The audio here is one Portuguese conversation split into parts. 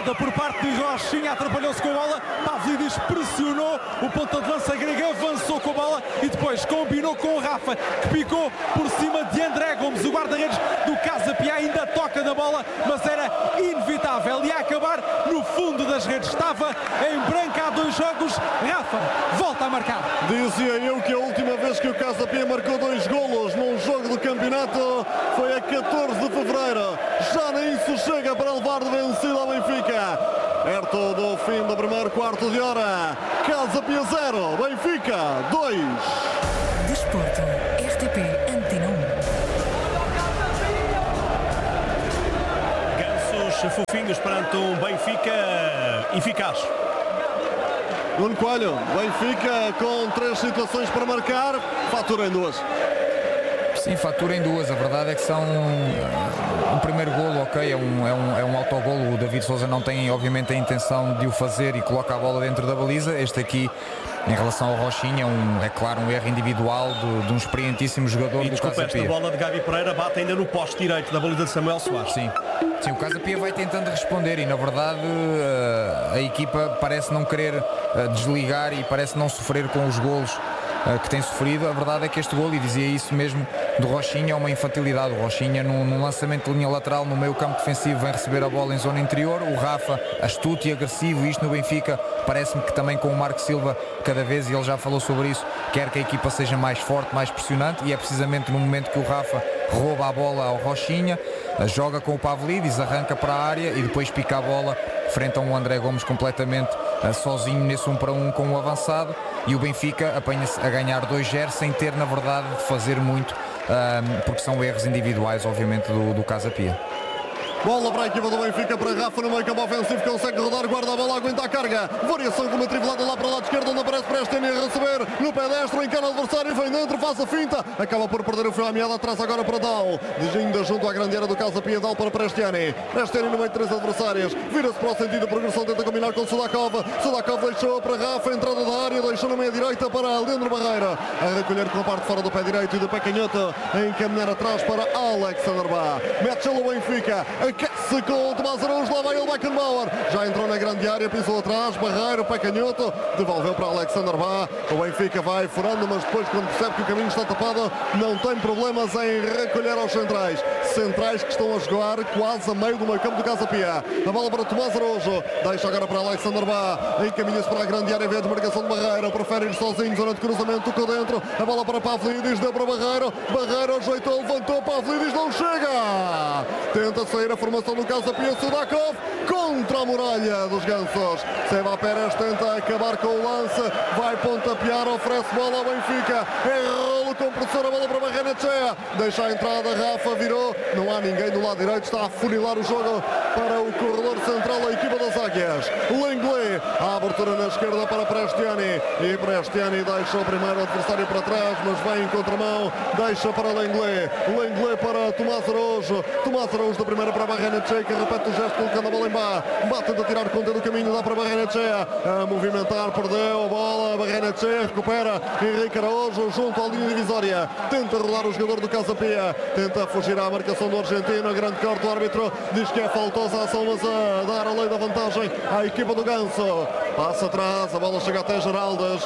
entrada por parte de Rochinha, atrapalhou-se com a bola. Pavlidis pressionou, o ponta de lança grego avançou com a bola e depois combinou com o Rafa, que picou por cima de André Gomes. O guarda-redes do Casa Pia ainda toca na bola, mas era inevitável. Ia acabar no fundo das redes. Estava em branca há 2 jogos. Rafa volta a marcar. Dizia eu que a última vez que o Casa Pia marcou 2 golos num jogo do campeonato foi a 14 de fevereiro. Já nem isso chega para levar de vencido ao Benfica. Perto do fim do primeiro quarto de hora. Casa Pia 0, Benfica 2. Desporto, RTP Antena 1. Gansos fofinhos perante um Benfica eficaz. Nuno Coelho, Benfica com 3 situações para marcar, fatura em 2. Sim, fatura em 2. A verdade é que são um primeiro golo, ok, é um autogolo. O David Sousa não tem obviamente a intenção de o fazer e coloca a bola dentro da baliza. Este aqui, em relação ao Rochinha, é claro um erro individual de um experientíssimo jogador do Casa Pia. Esta bola de Gabi Pereira bate ainda no poste direito da baliza de Samuel Soares. Sim, o Casa Pia vai tentando responder e na verdade a equipa parece não querer desligar e parece não sofrer com os golos que tem sofrido. A verdade é que este golo, e dizia isso mesmo do Rochinha, é uma infantilidade. O Rochinha num lançamento de linha lateral no meio campo defensivo vem receber a bola em zona interior. O Rafa, astuto e agressivo, isto no Benfica parece-me que também com o Marco Silva cada vez, e ele já falou sobre isso, quer que a equipa seja mais forte, mais pressionante, e é precisamente no momento que o Rafa rouba a bola ao Rochinha, joga com o Pavlidis, arranca para a área e depois pica a bola frente a um André Gomes completamente sozinho nesse 1 para 1 com o avançado, e o Benfica apanha-se a ganhar 2-0 sem ter na verdade de fazer muito, porque são erros individuais obviamente do Casa Pia. Bola para a equipa do Benfica, para Rafa no meio campo ofensivo, consegue rodar, guarda a bola, aguenta a carga. Variação com uma trivelada lá para o lado esquerdo, onde aparece Presteni a receber no pé destro, encana o adversário, vem dentro, faz a finta, acaba por perder o fio à meada, atrás agora para Dal, ainda junto à grande área do Casa Pia, Dal para Presteni no meio de 3 adversários, vira-se para o sentido da progressão, tenta combinar com Sudakov deixou para Rafa, entrada da área, deixou na meia direita para Leandro Barreira, a recolher com a parte fora do pé direito e do pé canhoto, a encaminhar atrás para Alexander Bá, mete o Benfica, aquece com o Tomás Araújo, lá vai ele, Beckenbauer, já entrou na grande área, pisou atrás, Barreiro, pé canhoto, devolveu para Alexander Bá, o Benfica vai furando, mas depois quando percebe que o caminho está tapado, não tem problemas em recolher aos centrais que estão a jogar quase a meio do meio campo do Casa Pia, a bola para Tomás Araújo, deixa agora para Alexander Bá, encaminha-se para a grande área, vê a desmarcação de Barreiro, prefere ir sozinho, zona de cruzamento, tocou dentro, a bola para Pavlidis, deu para Barreiro ajeitou, levantou, Pavlidis não chega, tenta sair a formação do Casa Pia, Sudakov contra a muralha dos Gansos, Seba Pérez tenta acabar com o lance, vai pontapear, oferece bola ao Benfica, rolo compressor, a bola para Barrenetxea, deixa a entrada, Rafa virou, não há ninguém do lado direito, está a funilar o jogo para o corredor central da equipa das Águias. Lenglet, a abertura na esquerda para Presteni, e Presteni deixa o primeiro adversário para trás, mas vai em contramão, deixa para Lenglet para Tomás Araújo da primeira para Barrenetxea, que repete o gesto colocando a bola em Bá, tenta tirar conta do caminho, dá para Barrenetxea, a movimentar, perdeu a bola, Barrenetxea recupera, Henrique Araújo junto à linha divisória, tenta rodar o jogador do Casa Pia, tenta fugir à marcação do argentino, grande corte, o árbitro diz que é faltosa a ação, mas a dar a lei da vantagem à equipa do Ganso, passa atrás, a bola chega até Geraldes,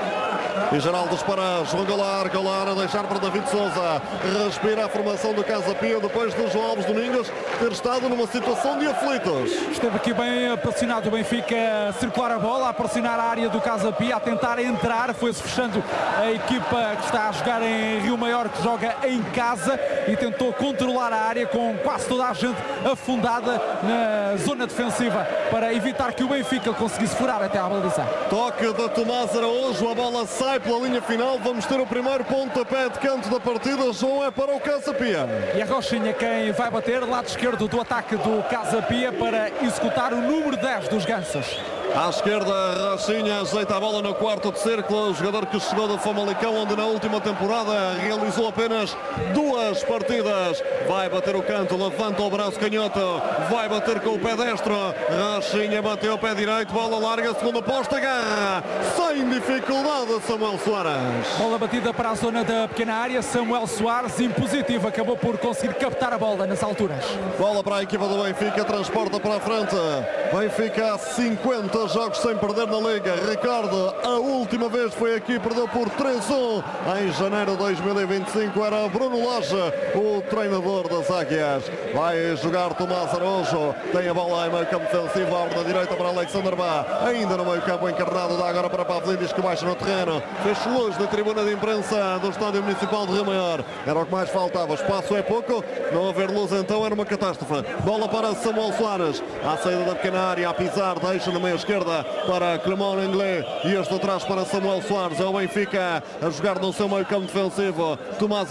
e Geraldes para João Goulart a deixar para David Sousa, respira a formação do Casa Pia depois do João Alves Domingos ter estado numa situação de aflitos. Esteve aqui bem pressionado o Benfica a circular a bola, a pressionar a área do Casa Pia, a tentar entrar, foi-se fechando a equipa que está a jogar em Rio Maior, que joga em casa, e tentou controlar a área com quase toda a gente afundada na zona defensiva para evitar que o Benfica conseguisse furar até à baliza. Toque de Tomás Araújo, a bola sai pela linha final, vamos ter o primeiro pontapé de canto da partida, João, é para o Casa Pia. E a Rochinha quem vai bater, lado esquerdo do ataque do Casa Pia, para executar o número 10 dos Gansos. À esquerda, Rochinha ajeita a bola no quarto de círculo. O jogador que chegou do Famalicão, onde na última temporada realizou apenas 2 partidas. Vai bater o canto, levanta o braço canhoto, vai bater com o pé destro. Rochinha bateu o pé direito, bola larga, segunda posta, agarra sem dificuldade Samuel Soares. Bola batida para a zona da pequena área. Samuel Soares, impositivo, acabou por conseguir captar a bola nas alturas. Bola para a equipa do Benfica, transporta para a frente. Benfica há 50 jogos sem perder na Liga. Recordo, a última vez foi aqui, perdeu por 3-1 em janeiro de 2025. Era Bruno Lage, o treinador das Águias. Vai jogar Tomás Araújo, tem a bola em meio campo defensivo, abre na direita para Alexander Bá, ainda no meio campo encarnado, dá agora para Pavlidis, que baixa no terreno, fez luz da tribuna de imprensa do Estádio Municipal de Rio Maior. Era o que mais faltava, espaço é pouco, não haver luz então era uma catástrofe. Bola para Samuel Soares, à saída da pequena área, a pisar, deixa na meia esquerda para Clément Lenglet, e este atrás para Samuel Soares. É o Benfica a jogar no seu meio campo defensivo. Tomás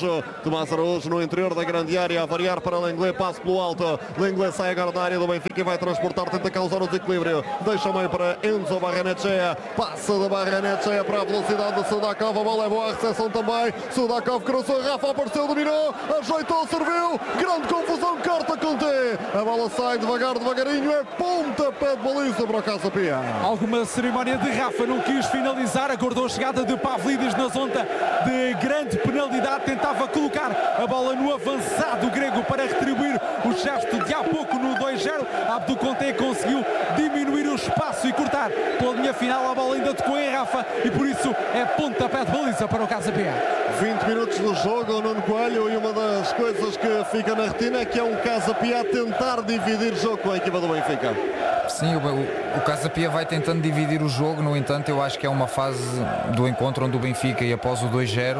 Araújo no interior da grande área, a variar para Lenglet, passo pelo alto. Lenglet sai agora da área do Benfica e vai transportar, tenta causar o desequilíbrio, deixa o meio para Enzo Barrenetxea, passa da Barrenetxea para a velocidade de Sudakov, a bola é boa, a recepção também. Sudakov cruzou, Rafa apareceu, dominou, ajeitou, serviu, grande confusão, corta com T, a bola sai devagarinho, é pontapé de baliza para o Casa Pia. Alguma cerimónia de Rafa, não quis finalizar, aguardou a chegada de Pavlidis na zona de grande penalidade, tentava colocar a bola no avançado grego para retribuir o gesto de há pouco no 2-0. Abdul Conté conseguiu diminuir o espaço e cortar pela linha final, a bola ainda tocou em Rafa e por isso é pontapé de baliza para o Casa Pia. 20 minutos do jogo, Nuno Coelho, e uma das coisas que fica na retina é que é um Casa Pia a tentar dividir o jogo com a equipa do Benfica. Sim, o Casa Pia vai tentando dividir o jogo, no entanto eu acho que é uma fase do encontro onde o Benfica, e após o 2-0,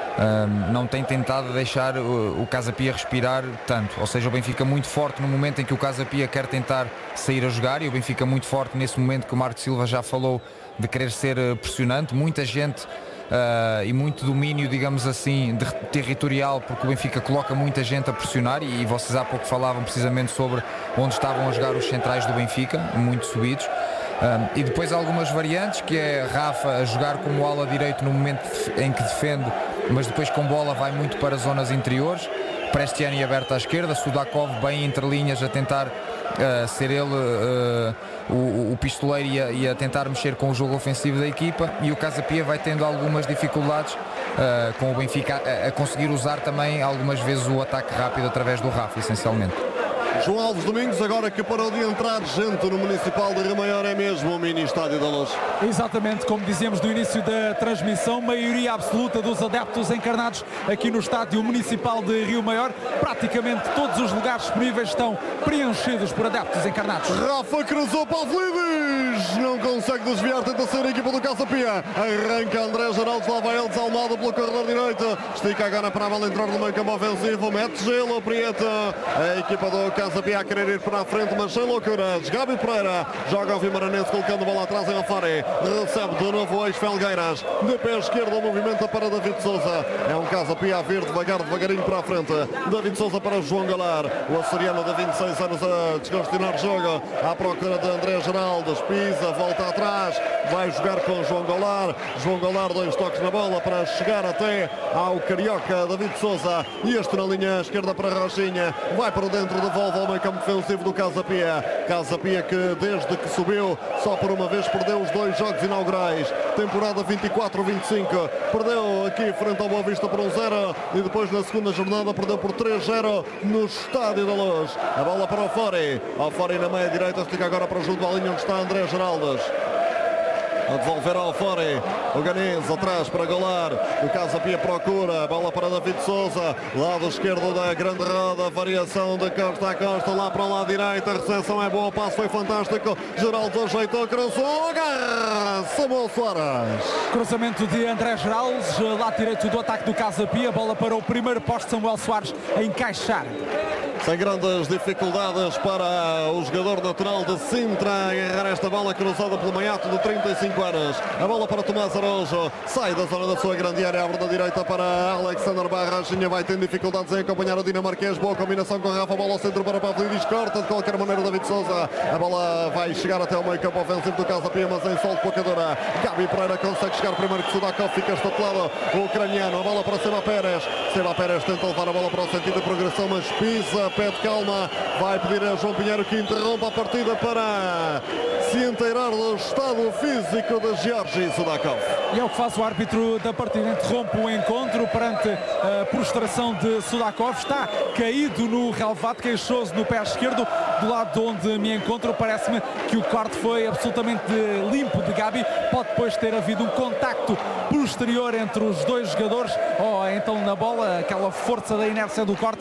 não tem tentado deixar o Casa Pia respirar tanto, ou seja, o Benfica muito forte no momento em que o Casa Pia quer tentar sair a jogar, e o Benfica muito forte nesse momento que o Marco Silva já falou de querer ser pressionante, muita gente e muito domínio, digamos assim, territorial, porque o Benfica coloca muita gente a pressionar, e vocês há pouco falavam precisamente sobre onde estavam a jogar os centrais do Benfica, muito subidos. E depois algumas variantes, que é Rafa a jogar como ala direito no momento em que defende, mas depois com bola vai muito para zonas interiores. Prestiani aberto à esquerda, Sudakov bem entre linhas a tentar ser ele o pistoleiro e a tentar mexer com o jogo ofensivo da equipa, e o Casa Pia vai tendo algumas dificuldades com o Benfica a conseguir usar também algumas vezes o ataque rápido através do Rafa, essencialmente. João Alves Domingos, agora que parou de entrar gente no Municipal de Rio Maior, é mesmo o mini Estádio da Luz. Exatamente, como dizíamos no início da transmissão, maioria absoluta dos adeptos encarnados aqui no Estádio Municipal de Rio Maior. Praticamente todos os lugares disponíveis estão preenchidos por adeptos encarnados. Rafa cruzou para Pavlidis, não consegue desviar, tenta ser a equipa do Casa Pia. Arranca André Geraldo, lá vai ele desalmado pelo corredor direito. Estica agora para a bola entrar no meio campo ofensivo, mete gelo, Prieto. A equipa do Casa Pia a querer ir para a frente, mas sem loucuras. Gabi Pereira joga ao Vimaranense, colocando a bola atrás em Alfari. Recebe de novo o ex-Felgueiras. De pé esquerdo, movimenta para David Souza. É um Casa Pia a vir devagarinho para a frente. David Souza para João Galar. O açoriano de 26 anos a descongestionar o jogo. À procura de André Geraldo. Pisa, volta atrás. Vai jogar com João Galar. João Galar, 2 toques na bola para chegar até ao carioca David Souza. E este na linha esquerda para Rochinha. Vai para dentro, devolve ao meio campo defensivo do Casa Pia. Casa Pia que desde que subiu só por uma vez perdeu os 2 jogos inaugurais. Temporada 24-25. Perdeu aqui frente ao Boa Vista por 1-0 e depois na segunda jornada perdeu por 3-0 no Estádio da Luz. A bola para o Fori. O Fori na meia direita, estica agora para junto à linha onde está André Geraldes. A devolver ao Fori, o Ganês atrás para Golar, o Casa Pia procura, bola para David Souza, lado esquerdo da grande roda, variação de costa a costa, lá para o lado direito, a recepção é boa, o passo foi fantástico, Geraldo ajeitou, cruzou, agarra Samuel Soares. Cruzamento de André Geraldes, lado direito do ataque do Casa Pia, bola para o primeiro poste, Samuel Soares a encaixar. sem grandes dificuldades para o jogador natural de Sintra agarrar esta bola cruzada pelo maiato de 35 anos. A bola para Tomás Araújo, sai da zona da sua grande área, abre da direita para Alexander Barra. Rachinha vai ter dificuldades em acompanhar o dinamarquês. Boa combinação com Rafa, bola ao centro para Pavlidis, corta de qualquer maneira David Souza. A bola vai chegar até o meio campo ofensivo do Casa Pia, mas em solto pocadora. Gabi Pereira consegue chegar primeiro que Sudakov, fica estatelado o ucraniano. A bola para Seba Pérez. Seba Pérez tenta levar a bola para o sentido de progressão, mas pisa, pede calma. Vai pedir a João Pinheiro que interrompa a partida para se inteirar do estado físico de Georgi Sudakov. E é o que faz o árbitro da partida, interrompe o encontro perante a prostração de Sudakov. Está caído no relvado, queixoso no pé esquerdo, do lado de onde me encontro. Parece-me que o corte foi absolutamente limpo de Gabi. Pode depois ter havido um contacto posterior entre os dois jogadores, ou então na bola, aquela força da inércia do corte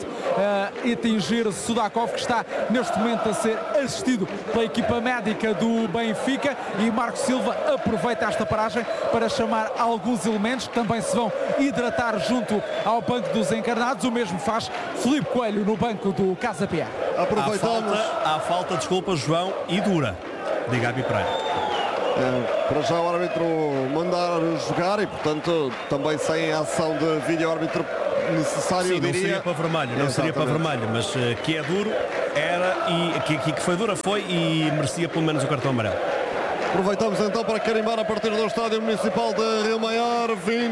e atingir Sudakov, que está neste momento a ser assistido pela equipa médica do Benfica, e Marco Silva aproveita esta paragem para chamar alguns elementos que também se vão hidratar junto ao banco dos encarnados. O mesmo faz Filipe Coelho no banco do Casa Pia. Aproveitamos. Há falta, desculpa, João, e dura, de Gabi Pereira. Para já o árbitro mandar jogar e, portanto, também sem a ação de vídeo-árbitro necessário, sim, não seria para vermelho, não seria para vermelho, mas que é duro, era, e que foi dura foi, e merecia pelo menos o cartão amarelo. Aproveitamos então para carimbar a partir do Estádio Municipal de Rio Maior.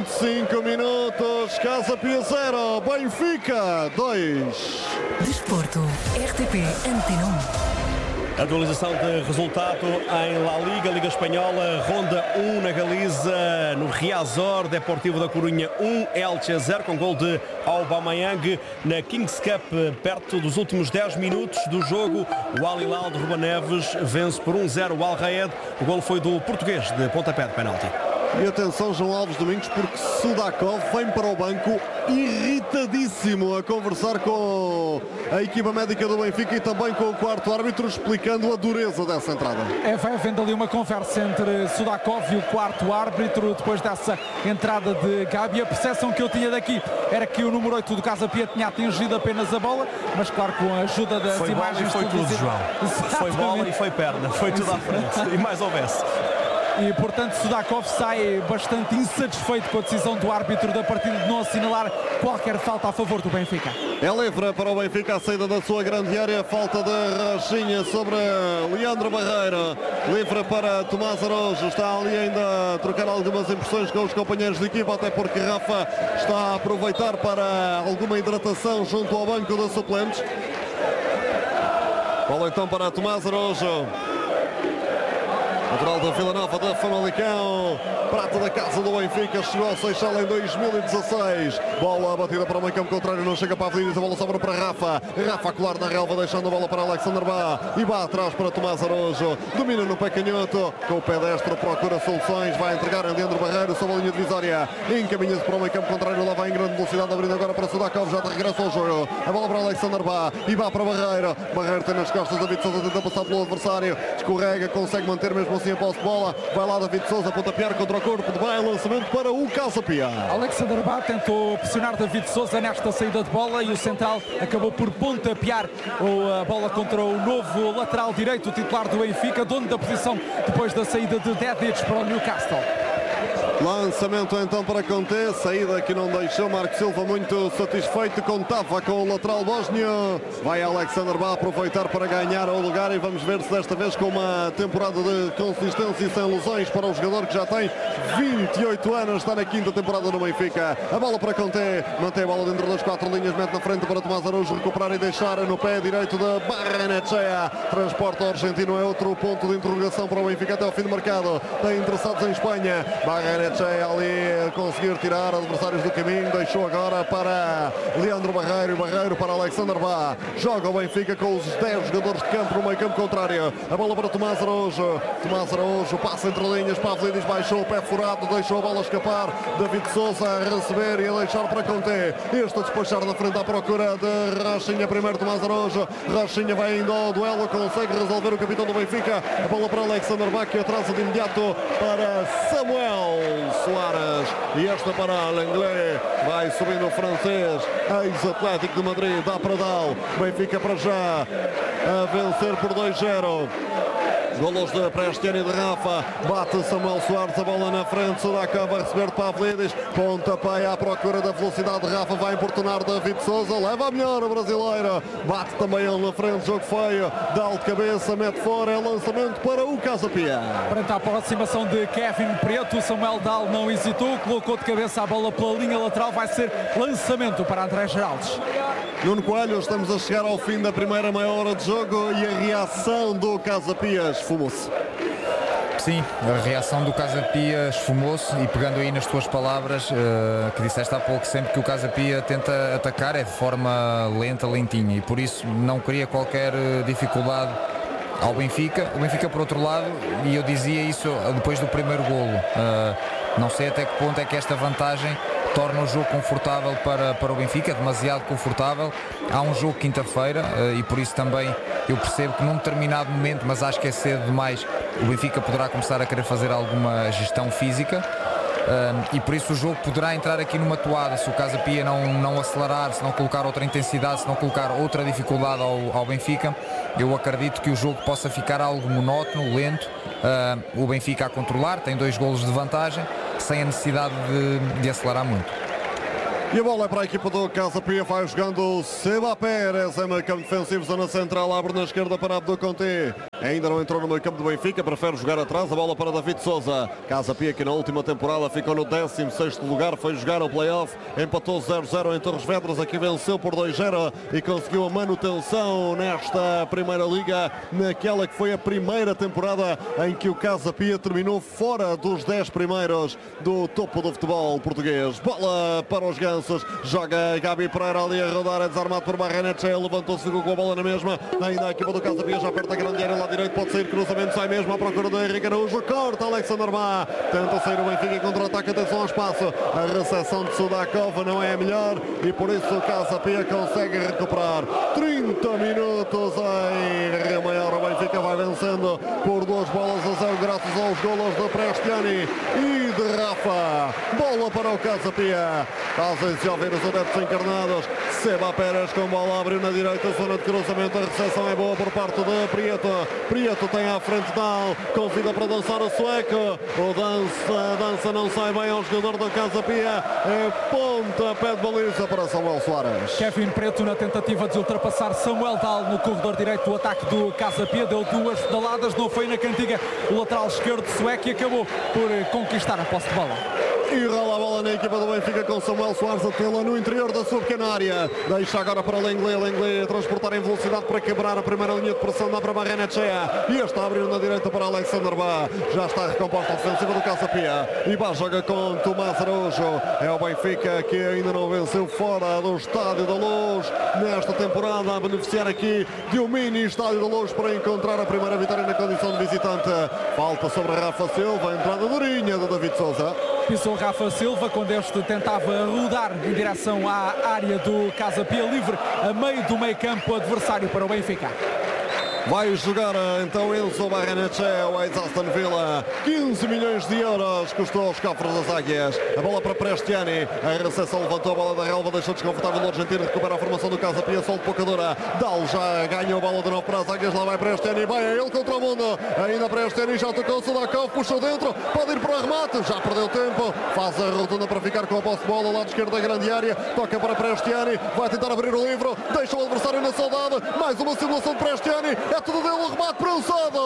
25 minutos, Casa Pia 0, Benfica 2. Desporto, RTP Antena 1. Atualização de resultado em La Liga, Liga Espanhola, Ronda 1 na Galiza, no Riazor, Deportivo da Corunha 1, Elche 0, com gol de Aubameyang. Na Kings Cup, perto dos últimos 10 minutos do jogo, o Al Hilal de Ruben Neves vence por 1-0 o Al Raed. O gol foi do português, de pontapé de penalti. E atenção, João Alves Domingos, porque Sudakov vem para o banco irritadíssimo a conversar com a equipa médica do Benfica e também com o quarto árbitro, explicando a dureza dessa entrada. Vai havendo ali uma conversa entre Sudakov e o quarto árbitro depois dessa entrada de Gabi. A percepção que eu tinha daqui era que o número 8 do Casa Pia tinha atingido apenas a bola, mas claro, com a ajuda das foi imagens... Foi tudo, João. Foi bola e foi perna, foi tudo à frente. E mais houvesse. E, portanto, Sudakov sai bastante insatisfeito com a decisão do árbitro da partida de não assinalar qualquer falta a favor do Benfica. É livre para o Benfica a saída da sua grande área. Falta de Rachinha sobre Leandro Barreiro. Livre para Tomás Araújo. Está ali ainda a trocar algumas impressões com os companheiros de equipa, até porque Rafa está a aproveitar para alguma hidratação junto ao banco de suplentes. Bola então para Tomás Araújo. Natural da Vila Nova de Famalicão, prata da casa do Benfica, chegou ao Seixal em 2016. Bola batida para o meio campo contrário, não chega para Avelino, a bola sobra para Rafa. Rafa a colar na relva, deixando a bola para Alexander Bá. E Bá atrás para Tomás Araújo. Domina no pé canhoto, com o pé destro, procura soluções, vai entregar a Leandro Barreiro sobre a linha divisória. Encaminha-se para o meio campo contrário, lá vai em grande velocidade, abrindo agora para Sudakov, já regressa ao jogo. A bola para Alexander Bá. E Bá para Barreiro. Barreiro tem nas costas David Souza, tenta passar pelo adversário. Escorrega, consegue manter mesmo assim a posse de bola. Vai lá David Souza, pontapear contra o corpo de Bá, lançamento para o Casa Pia. Alexander Bá tentou pressionar David Souza nesta saída de bola e o central acabou por pontapear a bola contra o novo lateral direito, o titular do Benfica, dono da posição depois da saída de Dedic para o Newcastle. Lançamento então para Conte, saída que não deixou Marco Silva muito satisfeito, contava com o lateral bósnio. Vai Alexander Bá aproveitar para ganhar o lugar e vamos ver se desta vez com uma temporada de consistência e sem lesões para o jogador que já tem 28 anos, está na quinta temporada no Benfica. A bola para Conte, mantém a bola dentro das quatro linhas, mete na frente para Tomás Araújo recuperar e deixar no pé direito da Barrenechea. Transporte argentino é outro ponto de interrogação para o Benfica até ao fim do mercado. Tem interessados em Espanha. Barrenechea ali a conseguir tirar adversários do caminho, deixou agora para Leandro Barreiro, Barreiro para Alexander Bá. Joga o Benfica com os 10 jogadores de campo no meio campo contrário. A bola para Tomás Araújo. Tomás Araújo passa entre linhas, Pavlidis baixou o pé furado, deixou a bola escapar. David Souza a receber e a deixar para Conte. Este a despachar na frente à procura de Rachinha. Primeiro Tomás Araújo. Rachinha vai indo ao duelo, consegue resolver o capitão do Benfica. A bola para Alexander Bá, que atrasa de imediato para Samuel. Samuel Soares. E esta para Lenglet. Vai subindo o francês. Ex-Atlético de Madrid. Dá para Dal. Benfica para já a vencer por 2-0. Golos de Prestiani e de Rafa. Bate Samuel Soares, a bola na frente. Sudakov vai receber de Pavlidis. Pontapé à procura da velocidade de Rafa. Vai importunar David Souza. Leva a melhor o brasileiro. Bate também ele na frente. Jogo feio. Dá de cabeça, mete fora. É lançamento para o Casa Pia. Perante a aproximação de Kevin Preto, Samuel Dal não hesitou. Colocou de cabeça a bola pela linha lateral. Vai ser lançamento para André Geraldes. Nuno Coelho, estamos a chegar ao fim da primeira meia hora de jogo e a reação do Casa Pia esfumou-se. Sim, a reação do Casa Pia esfumou-se e pegando aí nas tuas palavras que disseste há pouco, sempre que o Casa Pia tenta atacar é de forma lenta, lentinha e por isso não cria qualquer dificuldade ao Benfica. O Benfica por outro lado, e eu dizia isso depois do primeiro golo, não sei até que ponto é que esta vantagem torna o jogo confortável para o Benfica, demasiado confortável. Há um jogo quinta-feira e por isso também eu percebo que num determinado momento, mas acho que é cedo demais, o Benfica poderá começar a querer fazer alguma gestão física e por isso o jogo poderá entrar aqui numa toada se o Casa Pia não acelerar, se não colocar outra intensidade, se não colocar outra dificuldade ao Benfica. Eu acredito que o jogo possa ficar algo monótono, lento, o Benfica a controlar, tem 2 golos de vantagem, sem a necessidade de acelerar muito. E a bola é para a equipa do Casa Pia, vai jogando Seba Pérez, é meio campo defensivo, zona central, abre na esquerda para Abdo Conté. Ainda não entrou no meio campo do Benfica, prefere jogar atrás, a bola para David Souza. Casa Pia que na última temporada ficou no 16º lugar, foi jogar o play-off, empatou 0-0 em Torres Vedras, aqui venceu por 2-0 e conseguiu a manutenção nesta Primeira Liga, naquela que foi a primeira temporada em que o Casa Pia terminou fora dos 10 primeiros do topo do futebol português. Bola para os Gansos, joga Gabi Pereira ali a rodar, é desarmado por Barrenetxe, levantou-se, ficou com a bola na mesma, ainda a equipa do Casa Pia já perto da grande área, lá direito pode sair, cruzamento, sai mesmo à procura do Henrique Araújo, corta Alexander Má, tenta sair o Benfica em contra-ataque, atenção ao espaço, a recepção de Sudakov não é a melhor e por isso o Casa Pia consegue recuperar. 30 minutos em Rio Maior, o Benfica vai vencendo por 2-0 graças aos golos de Prestiani e de Rafa. Bola para o Casa Pia, fazem-se ouvir os adeptos encarnados. Seba Pérez com bola, abriu na direita, zona de cruzamento, a recepção é boa por parte de Prieto. Prieto tem à frente Dal, convida para dançar o sueco. O dança não sai bem ao jogador do Casa Pia. É pontapé de baliza para Samuel Soares. Kevin Preto na tentativa de ultrapassar Samuel Dal no corredor direito do ataque do Casa Pia, deu 2 pedaladas, não foi na cantiga o lateral esquerdo sueco e acabou por conquistar a posse de bola. E rola a bola na equipa do Benfica com Samuel Soares a tê-la no interior da sua pequena área. Deixa agora para Lenglet, Lenglet transportar em velocidade para quebrar a primeira linha de pressão, dá para Barrenetxea. E está a abrir na direita para Alexander Bá. Já está recomposta a defensiva do Casa Pia. E Bá joga com Tomás Araújo. É o Benfica que ainda não venceu fora do Estádio da Luz nesta temporada, a beneficiar aqui de um mini Estádio da Luz para encontrar a primeira vitória na condição de visitante. Falta sobre Rafa Silva, a entrada durinha de David Souza. Pisou Rafa Silva quando este tentava rodar em direção à área do Casa Pia, livre a meio do meio campo adversário para o Benfica. Vai jogar então Enzo Barrenetxea, o ex-Aston Villa. 15 milhões de euros custou aos cofres das Águias. A bola para Prestiani. A recepção levantou a bola da relva, deixou desconfortável o argentino, recupera a formação do Casa Pia, sol de pouca dura. Dal já ganhou a bola de novo para as Águias. Lá vai Prestiani, vai a ele contra o mundo. Ainda Prestiani, já tocou Sudakov, puxou dentro, pode ir para o remate, já perdeu tempo. Faz a rotunda para ficar com a posse de bola, lado esquerdo da grande área. Toca para Prestiani, vai tentar abrir o livro, deixa o adversário na saudade. Mais uma simulação de Prestiani. É tudo dele, o remate prensado.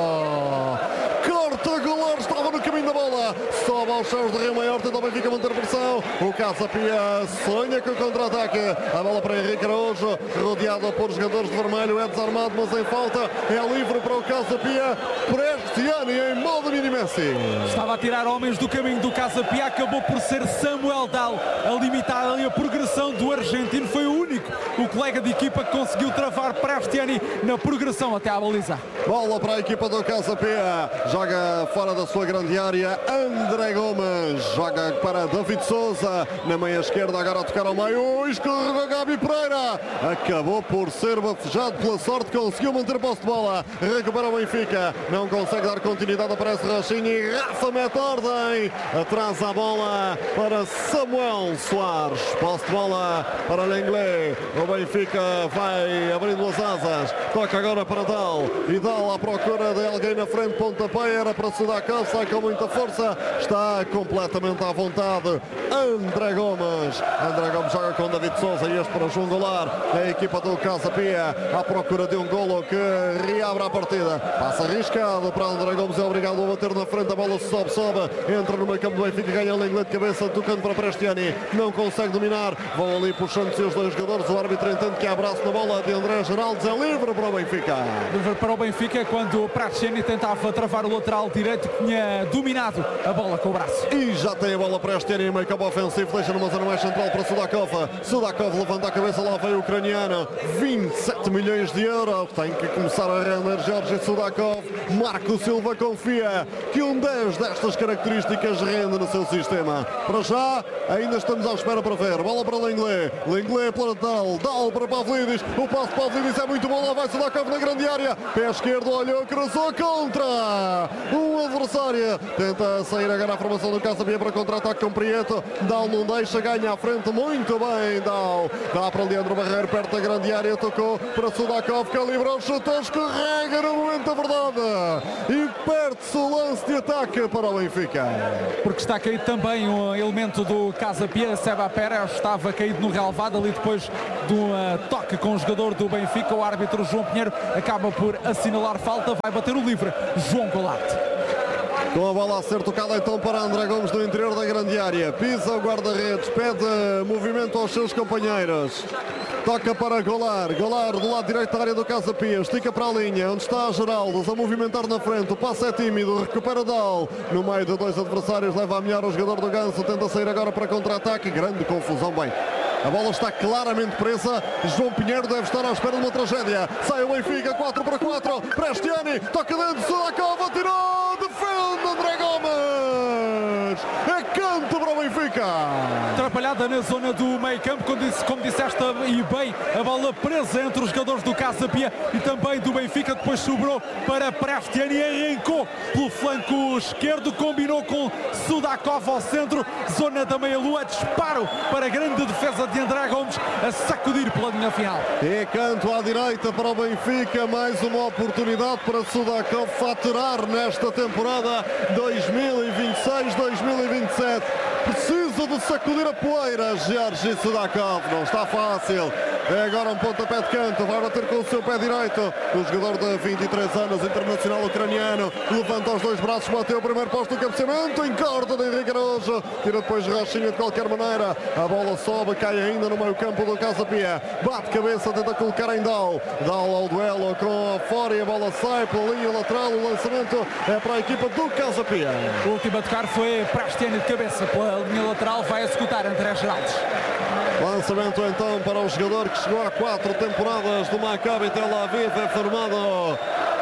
Corta, goleiro, estava no caminho da bola. Sobe aos céus de Rio Maior, tenta o Benfica manter a pressão. O Casa Pia sonha com o contra-ataque. A bola para Henrique Araújo, rodeado por jogadores de vermelho, é desarmado, mas em falta. É livre para o Casa Pia. Prestiani em modo mini Messi. Estava a tirar homens do caminho do Casa Pia, acabou por ser Samuel Dal a limitar ali a progressão do argentino. Foi o único, o colega de equipa que conseguiu travar Prestiani na progressão até à baliza. Bola para a equipa do Casa Pia, joga fora da sua grande área. André Gomes joga para David Souza na meia esquerda, agora a tocar ao meio. Escorregou Gabi Pereira, acabou por ser bafejado pela sorte, conseguiu manter a posse de bola. Recupera o Benfica, não consegue dar conta continuidade, aparece Rachinha e Rafa mete ordem. Atrás a bola para Samuel Soares. Posse de bola para Lenglet. O Benfica vai abrindo as asas. Toca agora para Dal. E Dal à procura de alguém na frente. Pontapé era para Sudakov. Sai com muita força. Está completamente à vontade. André Gomes joga com David Sousa e este para João Goulart. A equipa do Casa Pia à procura de um golo que reabre a partida. Passa arriscado para André Gomes. É obrigado a bater na frente. A bola sobe. Entra no meio campo do Benfica. Ganha Lenglet de cabeça. Tocando para Prestiani. Não consegue dominar. Vão ali puxando-se os dois jogadores. O árbitro entende que há abraço na bola de André Geraldes. É livre para o Benfica. Livre para o Benfica quando o Prestiani tentava travar o lateral direito que tinha dominado a bola com o braço. E já tem a bola Prestiani em meio campo ofensivo. Deixa numa zona mais central para Sudakov. Sudakov levanta a cabeça. Lá veio o ucraniano. 27 milhões de euros. Tem que começar a render Jorge Sudakov. Marco Silva confia que um 10 destas características rende no seu sistema. Para já, ainda estamos à espera para ver. Bola para Lenglet. Lenglet para Dal para Pavlidis. O passo de Pavlidis é muito bom. Lá vai Sudakov na grande área. Pé esquerdo, olhou, cruzou contra o adversário. Tenta sair agora a formação do Casa Pia para contra-ataque com Prieto. Dal não deixa, ganha à frente. Muito bem, Dal. Dá para Leandro Barreiro, perto da grande área. Tocou para Sudakov, que livrou, chutou, escorrega no momento da verdade. E perde-se o lance de ataque para o Benfica. Porque está caído também um elemento do Casa Pia. Seba Pérez estava caído no relvado ali depois do toque com o jogador do Benfica. O árbitro João Pinheiro acaba por assinalar falta. Vai bater o livre João Goulart. Com a bola a ser tocada então para André Gomes no interior da grande área. Pisa o guarda-redes, pede movimento aos seus companheiros. Toca para Goulart do lado direito da área do Casa Pia. Estica para a linha, onde está a Geraldes a movimentar na frente. O passe é tímido, recupera Dal. No meio de dois adversários, leva a melhor o jogador do Ganso. Tenta sair agora para contra-ataque. Grande confusão, bem. A bola está claramente presa. João Pinheiro deve estar à espera de uma tragédia. Sai o Benfica, 4-4. Prestiani, toca dentro, Sudakov, tirou, defende André Gomes. É canto para o Benfica. Atrapalhada na zona do meio campo, como disseste e bem, a bola presa entre os jogadores do Casa Pia e também do Benfica. Depois sobrou para Prestiani e arrancou pelo flanco esquerdo, combinou com Sudakov ao centro, zona da meia-lua, disparo para a grande defesa de André Gomes, a sacudir pela linha final. E canto à direita para o Benfica, mais uma oportunidade para Sudakov faturar nesta temporada 2026-2027. Precisa de sacudir a poeira, Jorge Sudakov, não está fácil. É agora um pontapé de canto, vai bater com o seu pé direito. O jogador de 23 anos, internacional ucraniano, levanta os dois braços, bateu o primeiro posto do cabeceamento, encorda de Henrique Araújo, tira depois Rachinha de qualquer maneira. A bola sobe, cai ainda no meio campo do Casa Pia. Bate cabeça, tenta colocar em Dal ao duelo com fora e a bola sai pela linha lateral. O lançamento é para a equipa do Casa Pia. O último a tocar foi Prestiani de cabeça pela linha lateral, vai executar André Geraldes. Lançamento então para o jogador que chegou há 4 temporadas do Maccabi Tel Aviv, é formado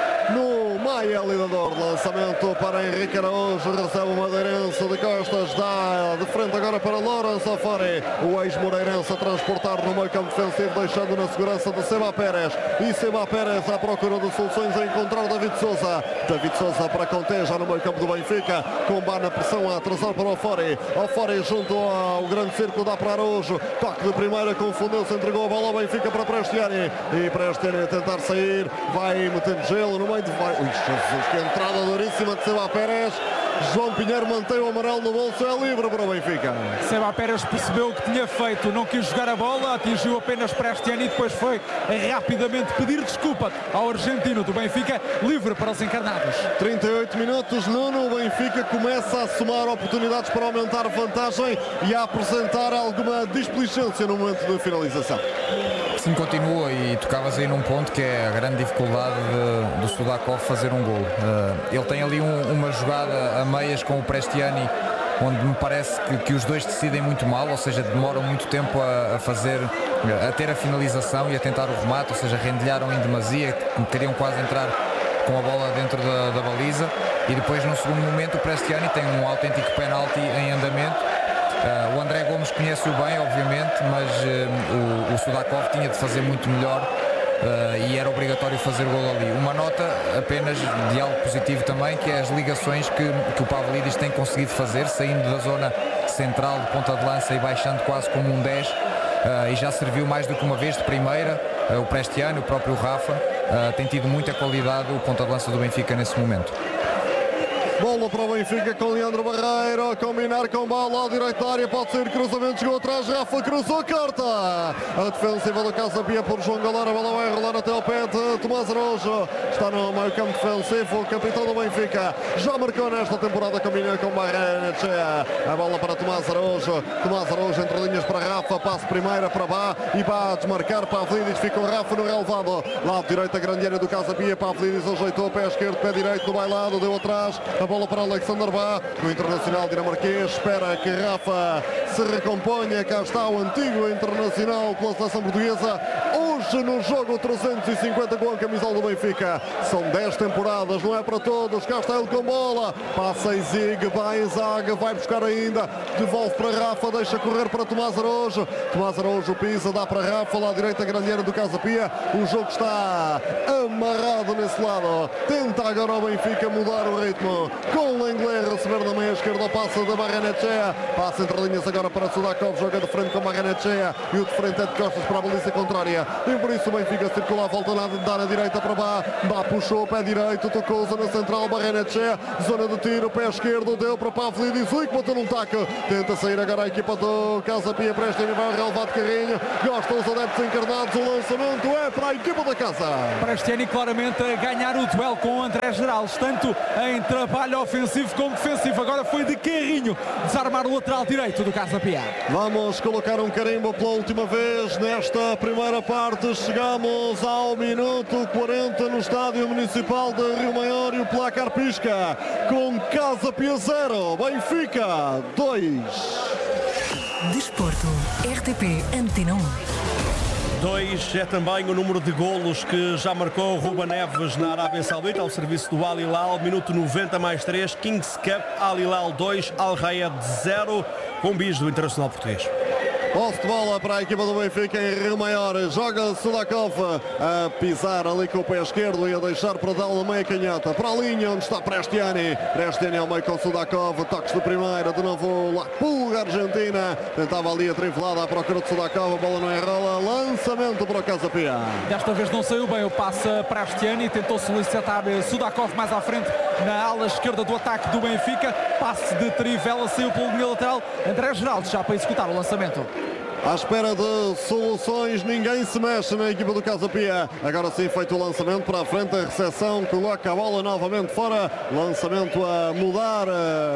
no Maia Lidador. Lançamento para Henrique Araújo, recebe o Madeirense de costas, dá de frente agora para Lourenço Afari, o ex-Moreirense a transportar no meio campo defensivo, deixando na segurança de Seba Pérez. E Seba Pérez à procura de soluções a encontrar David Sousa. David Sousa para conter já no meio campo do Benfica, combate a pressão a atrasar para o Afari. Afari junto ao grande círculo, dá para Araújo, toque de primeira, confundiu-se, entregou a bola ao Benfica para Prestiani. E Prestiani a tentar sair, vai metendo gelo no meio de... Ui, Jesus, que entrada duríssima de Seba Pérez. João Pinheiro mantém o amarelo no bolso, é livre para o Benfica. Seba Pérez percebeu o que tinha feito, não quis jogar a bola, atingiu apenas Prestiani e depois foi rapidamente pedir desculpa ao argentino do Benfica, livre para os encarnados. 38 minutos, Nuno, o Benfica começa a somar oportunidades para aumentar a vantagem e a apresentar alguma displicência no momento de finalização. Sim, continua, e tocavas aí num ponto que é a grande dificuldade do Sudakov fazer um gol. Ele tem ali uma jogada a meias com o Prestiani, onde me parece que os dois decidem muito mal, ou seja, demoram muito tempo a ter a finalização e a tentar o remate, ou seja, rendilharam em demasia, queriam quase entrar com a bola dentro da baliza, e depois no segundo momento o Prestiani tem um autêntico penalti em andamento. O André Gomes conhece-o bem, obviamente, mas o Sudakov tinha de fazer muito melhor e era obrigatório fazer gol ali. Uma nota apenas de algo positivo também, que é as ligações que o Pavlidis tem conseguido fazer, saindo da zona central de ponta de lança e baixando quase como um 10, e já serviu mais do que uma vez de primeira. O Prestiani, o próprio Rafa, tem tido muita qualidade o ponta de lança do Benfica nesse momento. Bola para o Benfica com Leandro Barreiro, a combinar com bola à direita da área, pode ser cruzamento, chegou atrás, Rafa cruzou, corta. A defensiva do Casa Pia por João Galera, a bola vai rolar até ao pé de Tomás Araújo, está no meio campo defensivo, o capitão do Benfica, já marcou nesta temporada, combina com Barrenechea, a bola para Tomás Araújo entre linhas para Rafa, passe primeira para Bá, e Bá a desmarcar, Pavlidis, fica o Rafa no relevado, lado direito a grande área do Casa Pia, Pavlidis ajeitou, pé esquerdo, pé direito, no bailado, deu atrás, a bola para Alexander Bá, no internacional dinamarquês, espera que Rafa se recomponha, cá está o antigo internacional pela seleção portuguesa, hoje no jogo 350 com a camisola do Benfica, são 10 temporadas, não é para todos, cá está ele com bola, passa em Zig, vai em zaga, vai buscar ainda, devolve para Rafa, deixa correr para Tomás Araújo pisa, dá para Rafa, lá à direita a grande área do Casa Pia, o jogo está amarrado nesse lado, tenta agora o Benfica mudar o ritmo, com o Lenglet receber na meia esquerda, passa da Barrenechea, passa entre linhas agora para Sudakov, joga de frente com Barrenechea e o de frente é de costas para a baliza contrária, e por isso o Benfica circula, volta a dar na direita para Bá, puxou, pé direito, tocou zona central, Barrenechea, zona de tiro, pé esquerdo, deu para Pavlidis, que bateu num taco, tenta sair agora a equipa do Casa Pia, Prestiani vai relevado de carrinho, gostam os adeptos encarnados, o lançamento é para a equipa da casa. Prestiani claramente a ganhar o duelo com o André Geraldes, tanto em trabalho ofensivo como defensivo, agora foi de carrinho desarmar o lateral direito do Casa Pia. Vamos colocar um carimbo pela última vez nesta primeira parte, chegamos ao minuto 40 no estádio municipal de Rio Maior e o placar pisca com Casa Pia 0, Benfica 2. Desporto, RTP Antena 1. 2 é também o número de golos que já marcou Ruben Neves na Arábia Saudita ao serviço do Al Hilal, minuto 90 mais 3, Kings Cup, Al Hilal 2, Al Rayed 0, com bis do Internacional Português. Posse de bola para a equipa do Benfica em Rio Maior, joga Sudakov a pisar ali com o pé esquerdo e a deixar para dar na meia canhota, para a linha onde está Prestiani ao meio com Sudakov, toques de primeira, de novo lá pulga Argentina, tentava ali a trivelada à procura de Sudakov, a bola não enrola, lançamento para o Casa Pia. Desta vez não saiu bem o passe Prestiani, tentou solicitar Sudakov mais à frente na ala esquerda do ataque do Benfica, passe de trivela, saiu pela linha lateral, André Geraldes já para executar o lançamento. À espera de soluções, ninguém se mexe na equipa do Casa Pia. Agora sim feito o lançamento para a frente, a recepção, coloca a bola novamente fora, lançamento a mudar,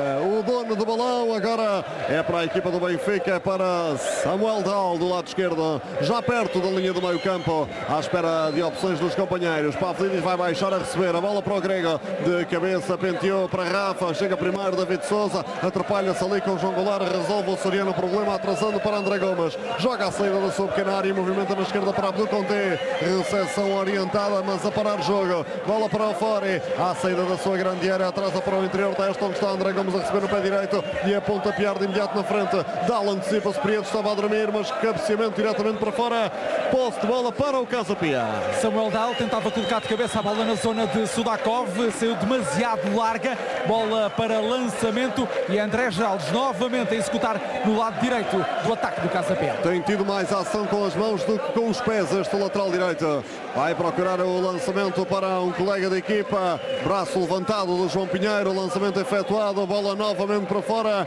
o dono do balão agora é para a equipa do Benfica, para Samuel Dal do lado esquerdo, já perto da linha do meio campo, à espera de opções dos companheiros. Pavlidis vai baixar a receber, a bola para o grego, de cabeça, penteou para Rafa, chega primeiro David Souza, atrapalha-se ali com o João Goulart, resolve o Soriano o problema, atrasando para André Gomes. Joga a saída da sua pequena área e movimenta na esquerda para Abdul Conté. Recepção orientada, mas a parar jogo. Bola para o Fori. À saída da sua grande área, atrasa para o interior desta, onde está André Gomes a receber no pé direito e a pontapear de imediato na frente. Dal antecipa-se, Prieto estava a dormir, mas cabeceamento diretamente para fora. Posse de bola para o Casa Pia. Samuel Dal tentava colocar de cabeça a bola na zona de Sudakov, saiu demasiado larga. Bola para lançamento e André Geraldes novamente a executar no lado direito do ataque do Casa Pia. Tem tido mais ação com as mãos do que com os pés este lateral direito. Vai procurar o lançamento para um colega da equipa. Braço levantado do João Pinheiro. Lançamento efetuado. Bola novamente para fora.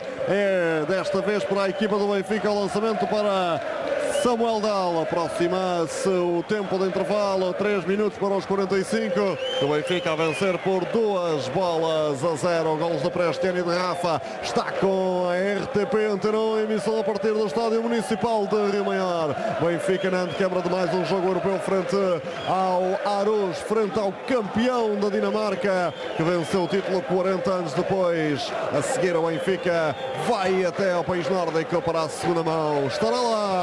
É desta vez para a equipa do Benfica. O lançamento para Samuel Dal. Aproxima-se o tempo de intervalo. 3 minutos para os 45. O Benfica a vencer por 2-0. Golos da Prestiani e de Rafa. Está com a RTP Antena 1, emissão a partir do Estádio Municipal de Rio Maior. Benfica na quebra de mais um jogo europeu frente ao Aarhus, frente ao campeão da Dinamarca, que venceu o título 40 anos depois. A seguir o Benfica vai até ao país nórdico para a segunda mão. Estará lá Antena 1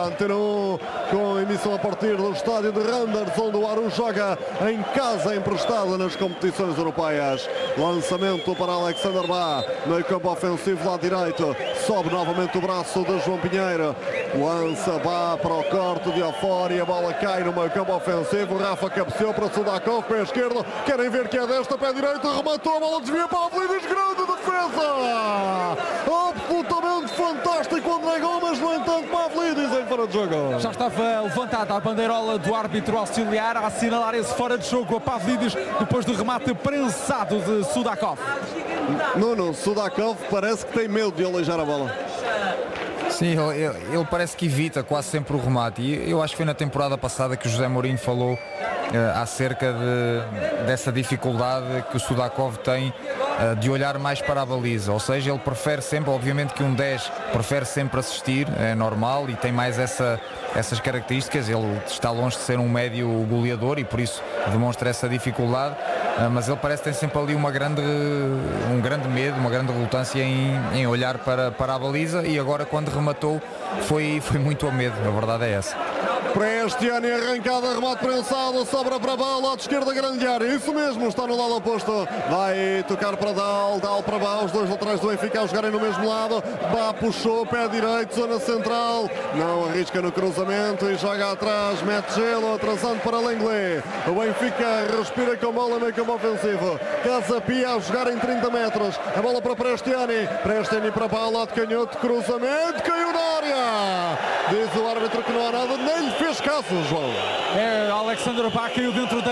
com emissão a partir do estádio de Randers, onde o Aru joga em casa emprestada nas competições europeias. Lançamento para Alexander Bá, meio campo ofensivo lá direito, sobe novamente o braço de João Pinheiro, lança Bá para o corte de Afora e a bola cai no meio campo ofensivo. Rafa cabeceou para Sudakov, pé esquerdo, querem ver que é desta, pé direito, rematou, a bola desvia para Pavlidis, grande defesa! Absolutamente fantástico André Gomes, no entanto Pavlidis em fora de jogo. Já estava levantada a bandeirola do árbitro auxiliar a assinalar esse fora de jogo a Pavlidis depois do remate prensado de Sudakov. Nuno, Sudakov parece que tem medo de aleijar a bola. Sim, ele parece que evita quase sempre o remate. E eu acho que foi na temporada passada que o José Mourinho falou acerca dessa dificuldade que o Sudakov tem de olhar mais para a baliza. Ou seja, ele prefere sempre, obviamente que um 10 prefere sempre assistir, é normal, e tem mais essas características. Ele está longe de ser um médio goleador e por isso demonstra essa dificuldade. Mas ele parece que tem sempre ali um grande medo, uma grande relutância em olhar para a baliza, e agora quando rematou foi muito a medo, a verdade é essa. Prestiani arrancada, remate prensado, sobra para Bá, lado esquerda, grande área, isso mesmo, está no lado oposto, vai tocar para Dal para Bá, os dois laterais do Benfica a jogarem no mesmo lado. Bá puxou, pé direito, zona central, não arrisca no cruzamento e joga atrás, mete gelo, atrasando para Lenglet. O Benfica respira com bola, meio campo ofensivo, Casa Pia a jogar em 30 metros, a bola para Prestiani para Bá, lado canhoto, cruzamento, caiu na área, diz o árbitro que não há nada, nem lhe fez caso, João. Alexander Bá caiu dentro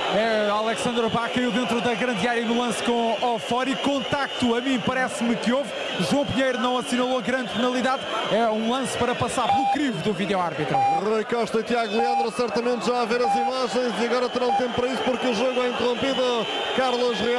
da grande área no lance com Ofori, contacto, a mim parece-me que houve. João Pinheiro não assinalou grande penalidade, é um lance para passar pelo crivo do vídeo-árbitro. Rui Costa e Tiago Leandro certamente já a ver as imagens e agora terão tempo para isso porque o jogo é interrompido. Carlos Real